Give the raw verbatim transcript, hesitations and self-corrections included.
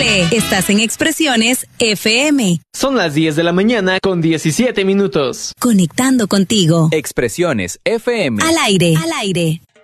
siete. Estás en Expresiones F M. Son las diez de la mañana con diecisiete minutos. Conectando contigo. Expresiones F M. Al aire. Al aire.